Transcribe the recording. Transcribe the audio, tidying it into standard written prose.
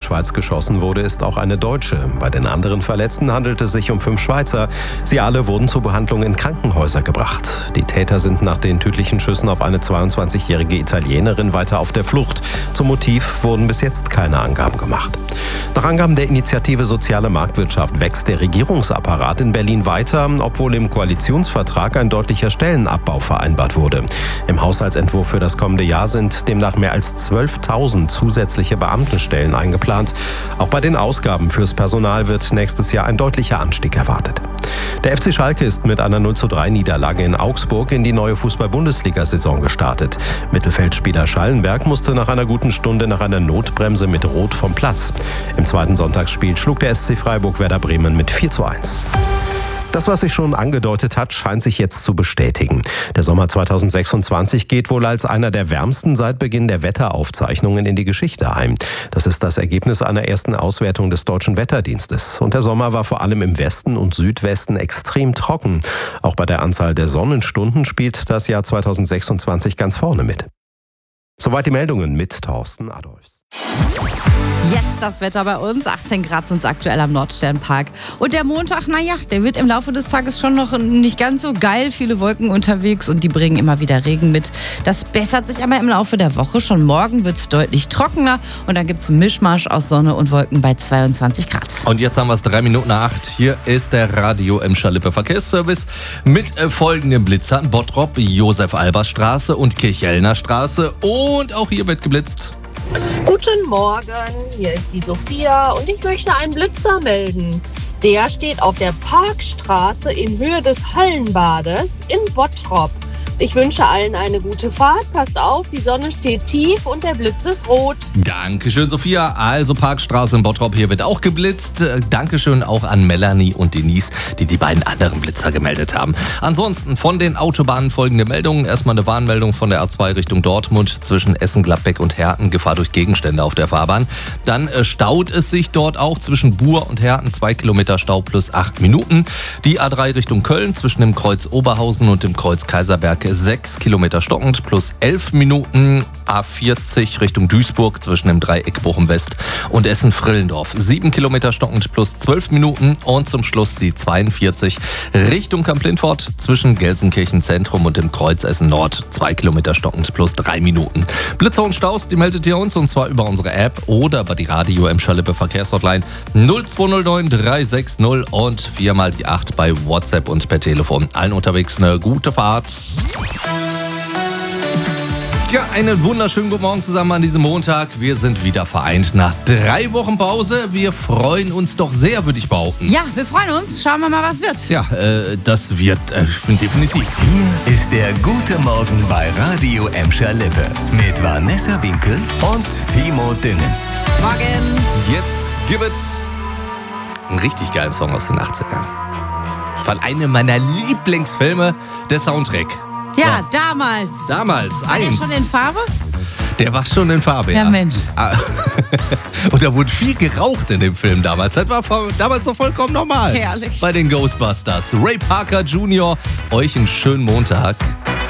Schweiz geschossen wurde, ist auch eine Deutsche. Bei den anderen Verletzten handelt es sich um 5 Schweizer. Sie alle wurden zur Behandlung in Krankenhäuser gebracht. Die Täter sind nach den tödlichen Schüssen auf eine 22-jährige Italienerin weiter auf der Flucht. Zum Motiv wurden bis jetzt keine Angaben gemacht. Nach Angaben der Initiative Soziale Marktwirtschaft wächst der Regierungsapparat in Berlin weiter, obwohl im Koalitionsvertrag ein deutlicher Stellenabbau vereinbart wurde. Im Haushaltsentwurf für das kommende Jahr sind demnach mehr als 12.000 zusätzliche Beamtenstellen eingeplant. Auch bei den Ausgaben fürs Personal wird nächstes Jahr ein deutlicher Anstieg erwartet. Der FC Schalke ist mit einer 0:3 in Augsburg in die neue Fußball-Bundesliga-Saison gestartet. Mittelfeldspieler Schallenberg musste nach einer guten Stunde nach einer Notbremse mit Rot vom Platz. Im zweiten Sonntagsspiel schlug der SC Freiburg Werder Bremen mit 4:1. Das, was sich schon angedeutet hat, scheint sich jetzt zu bestätigen. Der Sommer 2026 geht wohl als einer der wärmsten seit Beginn der Wetteraufzeichnungen in die Geschichte ein. Das ist das Ergebnis einer ersten Auswertung des Deutschen Wetterdienstes. Und der Sommer war vor allem im Westen und Südwesten extrem trocken. Auch bei der Anzahl der Sonnenstunden spielt das Jahr 2026 ganz vorne mit. Soweit die Meldungen mit Thorsten Adolfs. Jetzt das Wetter bei uns. 18 Grad sind es aktuell am Nordsternpark. Und der Montag, der wird im Laufe des Tages schon noch nicht ganz so geil. Viele Wolken unterwegs und die bringen immer wieder Regen mit. Das bessert sich aber im Laufe der Woche. Schon morgen wird es deutlich trockener und dann gibt es einen Mischmasch aus Sonne und Wolken bei 22 Grad. Und jetzt haben wir es 8:03. Hier ist der Radio Emscher Lippe Verkehrsservice mit folgenden Blitzern. Bottrop, Josef-Albers-Straße und Kirchhellner Straße. Und auch hier wird geblitzt. Guten Morgen, hier ist die Sophia und ich möchte einen Blitzer melden. Der steht auf der Parkstraße in Höhe des Hallenbades in Bottrop. Ich wünsche allen eine gute Fahrt. Passt auf, die Sonne steht tief und der Blitz ist rot. Dankeschön, Sophia. Also Parkstraße in Bottrop, hier wird auch geblitzt. Dankeschön auch an Melanie und Denise, die beiden anderen Blitzer gemeldet haben. Ansonsten von den Autobahnen folgende Meldungen. Erstmal eine Warnmeldung von der A2 Richtung Dortmund zwischen Essen, Gladbeck und Herten. Gefahr durch Gegenstände auf der Fahrbahn. Dann staut es sich dort auch zwischen Buhr und Herten. 2 Kilometer Stau plus 8 Minuten. Die A3 Richtung Köln zwischen dem Kreuz Oberhausen und dem Kreuz Kaiserberg 6 Kilometer stockend plus 11 Minuten. A40 Richtung Duisburg zwischen dem Dreieck Bochum West und Essen-Frillendorf. 7 Kilometer stockend plus 12 Minuten. Und zum Schluss die 42 Richtung Kamp-Lindfort zwischen Gelsenkirchen Zentrum und dem Kreuz Essen Nord. 2 Kilometer stockend plus 3 Minuten. Blitzer und Staus, die meldet ihr uns und zwar über unsere App oder über die Radio Emscher Lippe Verkehrshotline 0209 360 und 4 die 8 bei WhatsApp und per Telefon. Allen unterwegs eine gute Fahrt. Ja, einen wunderschönen guten Morgen zusammen an diesem Montag. Wir sind wieder vereint nach 3 Wochen Pause. Wir freuen uns doch sehr, würde ich behaupten. Ja, wir freuen uns. Schauen wir mal, was wird. Ja, das wird definitiv. Hier ist der Gute Morgen bei Radio Emscher Lippe mit Vanessa Winkel und Timo Düngen. Morgen. Jetzt gibt es einen richtig geilen Song aus den 80ern. Von einem meiner Lieblingsfilme, der Soundtrack. Ja, damals. Damals, War der schon in Farbe? Der war schon in Farbe, ja. Ja, Mensch. Und da wurde viel geraucht in dem Film damals. Das war damals noch vollkommen normal. Herrlich. Bei den Ghostbusters. Ray Parker Jr., euch einen schönen Montag.